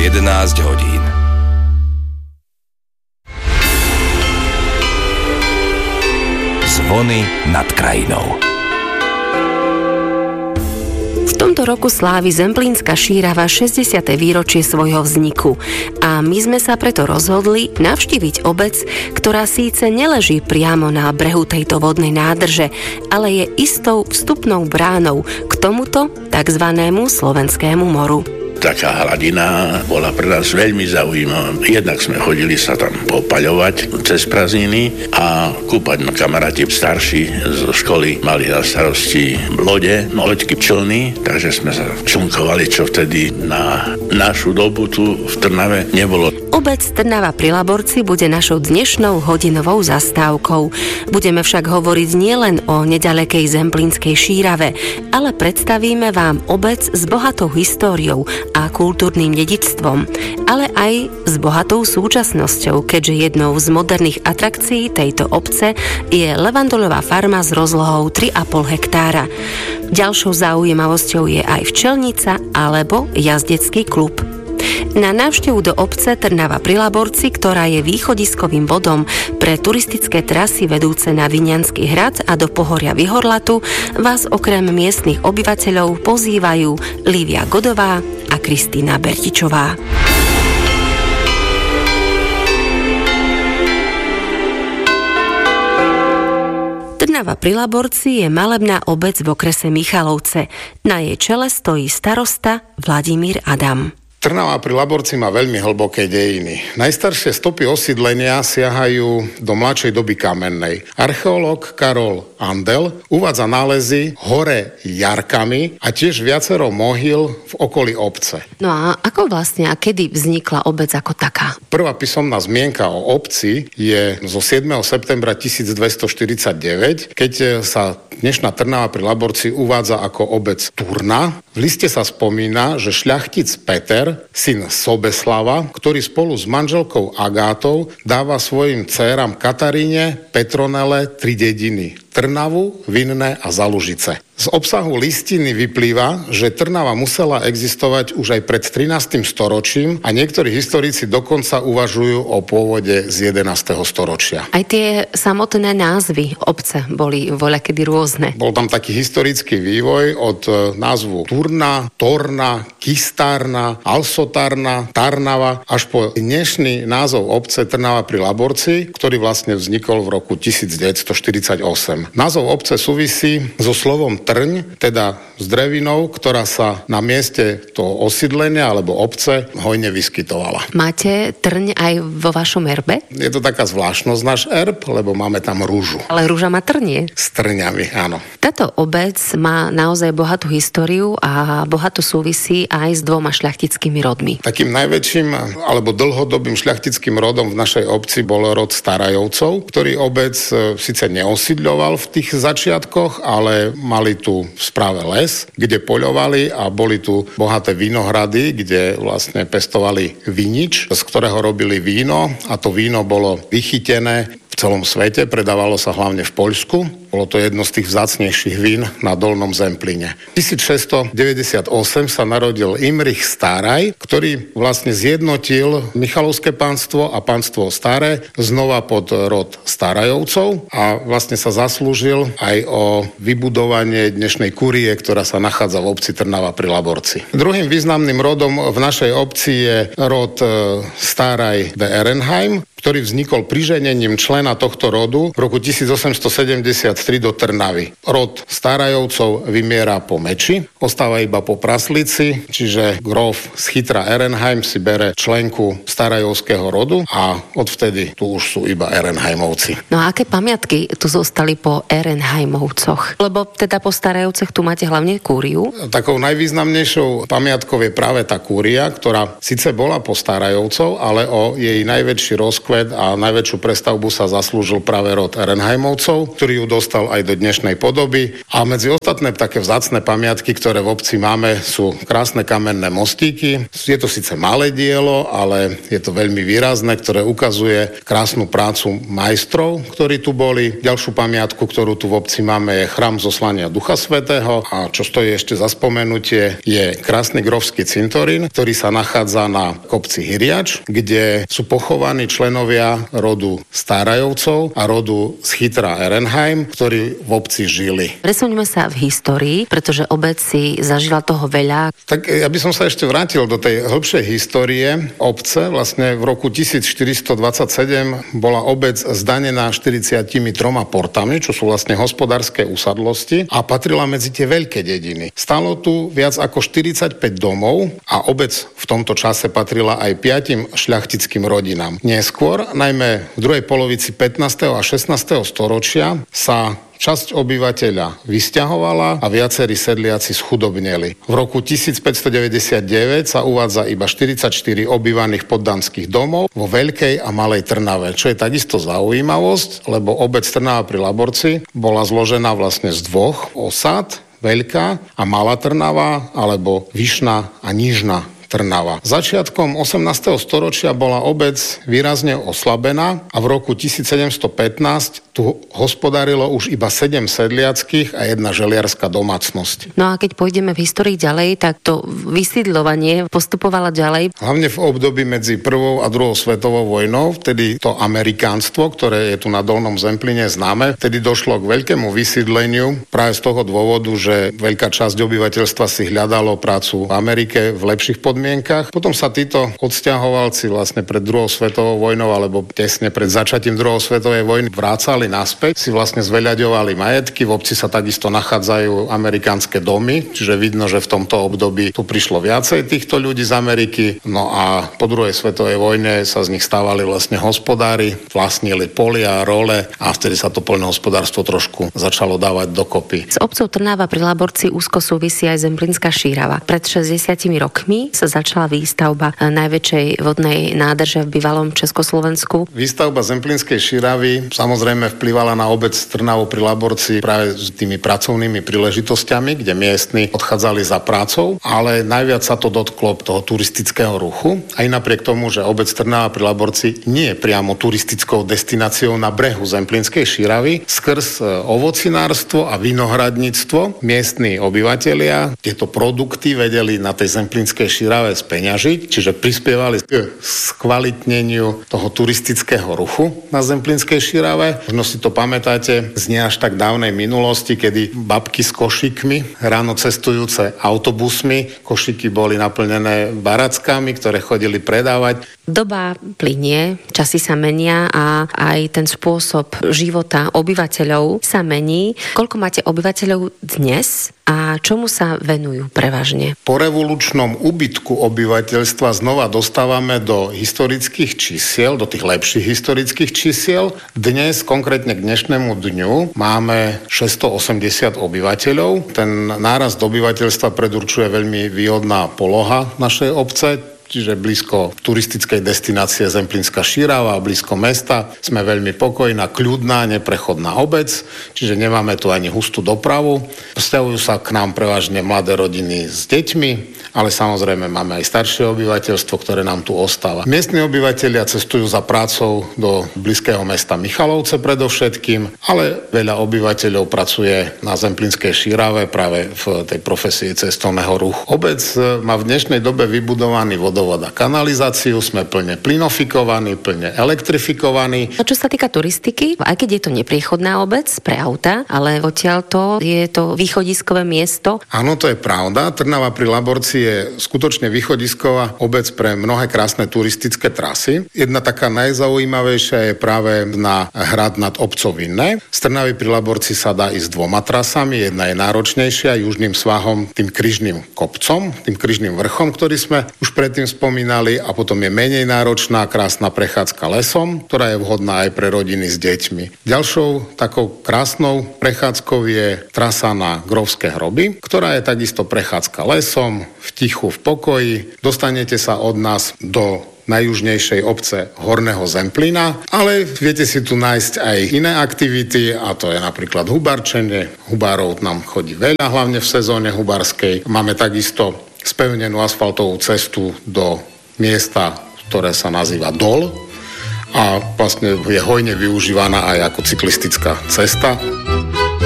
11 hodín. Zvony nad krajinou. V tomto roku slávi Zemplínska šírava 60. výročie svojho vzniku a my sme sa preto rozhodli navštíviť obec, ktorá síce neleží priamo na brehu tejto vodnej nádrže, ale je istou vstupnou bránou k tomuto takzvanému Slovenskému moru. Taká hladina bola pre nás veľmi zaujímavá. Jednak sme chodili sa tam popaľovať cez prázdniny a kúpať. Kamaráti starší zo školy mali na starosti lode, loďky, člny, takže sme sa člnkovali, čo vtedy na našu dobu tu v Trnave nebolo. Obec Trnava pri Laborci bude našou dnešnou hodinovou zastávkou. Budeme však hovoriť nielen o nedalekej Zemplínskej šírave, ale predstavíme vám obec s bohatou históriou a kultúrnym dedičstvom, ale aj s bohatou súčasnosťou, keďže jednou z moderných atrakcií tejto obce je levandolová farma s rozlohou 3,5 hektára. Ďalšou zaujímavosťou je aj včelnica alebo jazdecký klub. Na návštevu do obce Trnava pri Laborci, ktorá je východiskovým bodom pre turistické trasy vedúce na Viniansky hrad a do pohoria Vyhorlatu, vás okrem miestnych obyvateľov pozývajú Lívia Godová a Kristína Bertičová. Trnava pri Laborci je malebná obec v okrese Michalovce. Na jej čele stojí starosta Vladimír Adam. Trnava pri Laborci má veľmi hlboké dejiny. Najstaršie stopy osídlenia siahajú do mladšej doby kamennej. Archeológ Karol Andel uvádza nálezy hore Jarkami a tiež viacero mohyl v okolí obce. No a ako vlastne a kedy vznikla obec ako taká? Prvá písomná zmienka o obci je zo 7. septembra 1249, keď sa dnešná Trnava pri Laborci uvádza ako obec Turna. V liste sa spomína, že šľachtic Peter, syn Sobeslava, ktorý spolu s manželkou Agátou dáva svojim dcéram Kataríne, Petronele 3 dediny: Trnavu, Vinné a Zalužice. Z obsahu listiny vyplýva, že Trnava musela existovať už aj pred 13. storočím a niektorí historici dokonca uvažujú o pôvode z 11. storočia. Aj tie samotné názvy obce boli voľakedy rôzne. Bol tam taký historický vývoj od názvu Turna, Torna, Kistárna, Alsotárna, Tarnava až po dnešný názov obce Trnava pri Laborci, ktorý vlastne vznikol v roku 1948. Názov obce súvisí so slovom trň, teda s drevinou, ktorá sa na mieste toho osídlenia alebo obce hojne vyskytovala. Máte trň aj vo vašom erbe? Je to taká zvláštnosť náš erb, lebo máme tam rúžu. Ale rúža má trnie. S trňami, áno. Táto obec má naozaj bohatú históriu a bohato súvisí aj s 2 šľachtickými rodmi. Takým najväčším alebo dlhodobým šľachtickým rodom v našej obci bol rod Starajovcov, ktorý obec síce neosídľoval v tých začiatkoch, ale mali tu v správe les, kde poľovali a boli tu bohaté vinohrady, kde vlastne pestovali vinič, z ktorého robili víno a to víno bolo vychytené v celom svete, predávalo sa hlavne v Poľsku. Bolo to jedno z tých vzácnejších vín na Dolnom Zemplíne. V 1698 sa narodil Imrich Stáraj, ktorý vlastne zjednotil Michalovské pánstvo a pánstvo Staré znova pod rod Starajovcov a vlastne sa zaslúžil aj o vybudovanie dnešnej kurie, ktorá sa nachádza v obci Trnava pri Laborci. Druhým významným rodom v našej obci je rod Stáraj de Ehrenheim, ktorý vznikol priženením člena tohto rodu v roku 1873 do Trnavy. Rod Starajovcov vymiera po meči, ostáva iba po praslici, čiže grof z Chytra Ehrenheim si bere členku Starajovského rodu a odvtedy tu už sú iba Ehrenheimovci. No a aké pamiatky tu zostali po Ehrenheimovcoch? Lebo teda po Starajovcoch tu máte hlavne kúriu. Takou najvýznamnejšou pamiatkou je práve tá kúria, ktorá síce bola po Starajovcov, ale o jej najväčší rozkvet a najväčšiu prestavbu sa zaslúžil práve rod Ehrenheimovcov, ktorý ju dostal dostal aj do dnešnej podoby. A medzi ostatné také vzácne pamiatky, ktoré v obci máme, sú krásne kamenné mostíky. Je to síce malé dielo, ale je to veľmi výrazné, ktoré ukazuje krásnu prácu majstrov, ktorí tu boli. Ďalšiu pamiatku, ktorú tu v obci máme, je chrám zoslania Ducha Svätého. A čo stojí ešte za spomenutie, je krásny grovský cintorín, ktorý sa nachádza na kopci Hyriač, kde sú pochovaní členovia rodu Stárajovcov a rodu z Chytra Ehrenheim, ktorí v obci žili. Presuňme sa v histórii, pretože obec si zažila toho veľa. Tak ja by som sa ešte vrátil do tej hĺbšej histórie obce. Vlastne v roku 1427 bola obec zdanená 43 portami, čo sú vlastne hospodárske usadlosti a patrila medzi tie veľké dediny. Stalo tu viac ako 45 domov a obec v tomto čase patrila aj 5 šľachtickým rodinám. Neskôr, najmä v druhej polovici 15. a 16. storočia, sa časť obyvateľa vysťahovala a viacerí sedliaci schudobneli. V roku 1599 sa uvádza iba 44 obývaných poddanských domov vo Veľkej a Malej Trnave, čo je takisto zaujímavosť, lebo obec Trnava pri Laborci bola zložená vlastne z dvoch osád, Veľká a Malá Trnava, alebo Vyšná a Nižná Trnava. Začiatkom 18. storočia bola obec výrazne oslabená a v roku 1715 tu hospodárilo už iba 7 sedliackých a 1 želiarská domácnosť. No a keď pôjdeme v histórii ďalej, tak to vysídľovanie postupovalo ďalej. Hlavne v období medzi prvou a druhou svetovou vojnou, vtedy to amerikánstvo, ktoré je tu na Dolnom Zemplíne známe, vtedy došlo k veľkému vysídleniu práve z toho dôvodu, že veľká časť obyvateľstva si hľadalo prácu v Amerike v lepších podmienkach. Potom sa títo odsťahovalci vlastne pred druhou svetovou vojnou alebo tesne pred začatím druhej svetovej vojny vrácali naspäť, si vlastne zveľaďovali majetky. V obci sa takisto nachádzajú amerikánske domy, čiže vidno, že v tomto období tu prišlo viacej týchto ľudí z Ameriky. No a po druhej svetovej vojne sa z nich stávali vlastne hospodári, vlastnili polia, role a vtedy sa to poľnohospodárstvo trošku začalo dávať dokopy. S obcov Trnava pri Laborci úzko súvisí aj Zemplínska šírava. Pred 60 rokmi sa začala výstavba najväčšej vodnej nádrže v bývalom Československu. Výstavba Zemplínskej šíravy samozrejme vplyvala na obec Trnavu pri Laborci práve s tými pracovnými príležitosťami, kde miestni odchádzali za prácou, ale najviac sa to dotklo toho turistického ruchu. Aj napriek tomu, že obec Trnava pri Laborci nie je priamo turistickou destináciou na brehu Zemplínskej šíravy, skrz ovocinárstvo a vinohradníctvo miestni obyvatelia tieto produkty vedeli na tej Zemplínskej šírave speňažiť, čiže prispievali k skvalitneniu toho turistického ruchu na Zemplínskej šírave. Možno si to pamätáte z nie až tak dávnej minulosti, kedy babky s košíkmi ráno cestujúce autobusmi, košíky boli naplnené barackami, ktoré chodili predávať. Doba plynie, časy sa menia a aj ten spôsob života obyvateľov sa mení. Koľko máte obyvateľov dnes a čomu sa venujú prevažne? Po revolučnom úbytku obyvateľstva znova dostávame do historických čísiel, do tých lepších historických čísiel. Dnes, konkrétne k dnešnému dňu, máme 680 obyvateľov. Ten nárast obyvateľstva predurčuje veľmi výhodná poloha našej obce, čiže blízko turistickej destinácie Zemplínska šírava, blízko mesta. Sme veľmi pokojná, kľudná, neprechodná obec, čiže nemáme tu ani hustú dopravu. Vzťahujú sa k nám prevažne mladé rodiny s deťmi, ale samozrejme máme aj staršie obyvateľstvo, ktoré nám tu ostáva. Miestni obyvatelia cestujú za prácou do blízkeho mesta Michalovce predovšetkým, ale veľa obyvateľov pracuje na Zemplínskej šírave práve v tej profesii cestovného ruchu. Obec má v dnešnej dobe vybudovaný vodovod a kanalizáciu, sme plne plynofikovaní, plne elektrifikovaní. A čo sa týka turistiky, aj keď je to nepriechodná obec pre auta, ale odtiaľto je to východiskové miesto. Áno, to je pravda. Trnava pri Laborci je skutočne východisková obec pre mnohé krásne turistické trasy. Jedna taká najzaujímavejšia je práve na hrad nad obcov Vinné. Z Trnavy pri Laborci sa dá ísť 2 trasami. Jedna je náročnejšia, južným svahom, tým Kryžným kopcom, tým Kryžným vrchom, ktorý sme už predtým spomínali, a potom je menej náročná, krásna prechádzka lesom, ktorá je vhodná aj pre rodiny s deťmi. Ďalšou takou krásnou prechádzkou je trasa na Grovské hroby, ktorá je takisto prechádzka lesom, v tichu, v pokoji. Dostanete sa od nás do najjužnejšej obce Horného Zemplína, ale viete si tu nájsť aj iné aktivity, a to je napríklad hubarčenie. Hubárov nám chodí veľa, hlavne v sezóne hubárskej. Máme takisto spevnenú asfaltovú cestu do miesta, ktoré sa nazýva Dol a vlastne je hojne využívaná aj ako cyklistická cesta.